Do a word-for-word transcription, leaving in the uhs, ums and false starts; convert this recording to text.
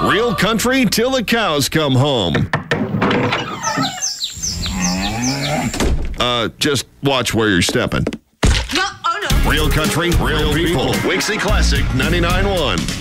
Real country till the cows come home. Uh, just watch where you're stepping. No, oh no. Real country, real people. Wixie Classic ninety-nine point one.